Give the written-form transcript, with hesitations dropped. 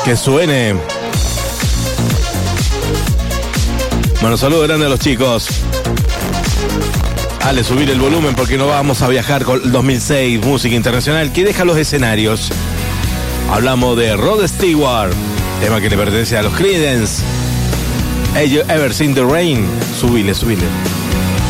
Que suene. Bueno, saludos grandes a los chicos. Dale, subir el volumen porque no vamos a viajar con el 2006, música internacional que deja los escenarios. Hablamos de Rod Stewart, tema que le pertenece a los Creedence. Have you ever seen the rain? Subile.